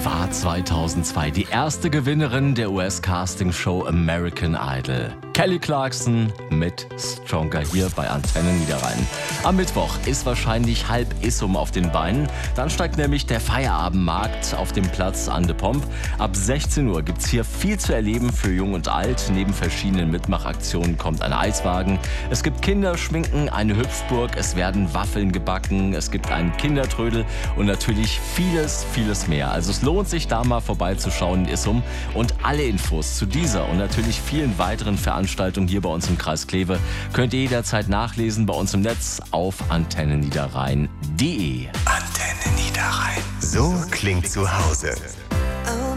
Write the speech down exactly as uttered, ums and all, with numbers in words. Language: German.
war zweitausendzwei die erste Gewinnerin der U S-Casting-Show American Idol. Kelly Clarkson mit Stronger hier bei Antenne Niederrhein. Am Mittwoch ist wahrscheinlich halb Issum auf den Beinen. Dann steigt nämlich der Feierabendmarkt auf dem Platz an de Pomp. Ab sechzehn Uhr gibt's hier viel zu erleben für Jung und Alt. Neben verschiedenen Mitmachaktionen kommt ein Eiswagen. Es gibt Kinderschminken, eine Hüpfburg, es werden Waffeln gebacken, es gibt einen Kindertrödel und natürlich vieles, vieles mehr. Also es lohnt sich, da mal vorbeizuschauen in Issum. Und alle Infos zu dieser und natürlich vielen weiteren Veranstaltungen hier bei uns im Kreis Kleve könnt ihr jederzeit nachlesen bei uns im Netz auf antenne niederrhein punkt de. Antenne Niederrhein. So klingt zu Hause.